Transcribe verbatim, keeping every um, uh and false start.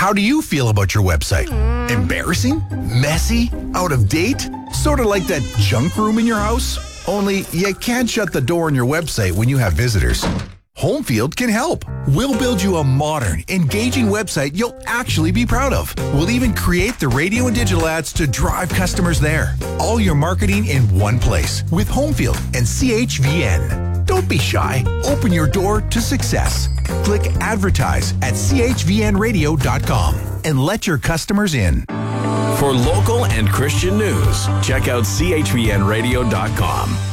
How do you feel about your website? Embarrassing? Messy? Out of date? Sort of like that junk room in your house? Only you can't shut the door on your website when you have visitors. Homefield can help. We'll build you a modern, engaging website you'll actually be proud of. We'll even create the radio and digital ads to drive customers there. All your marketing in one place with Homefield and C H V N. Don't be shy. Open your door to success. Click advertise at c h v n radio dot com and let your customers in. For local and Christian news, check out c h v n radio dot com.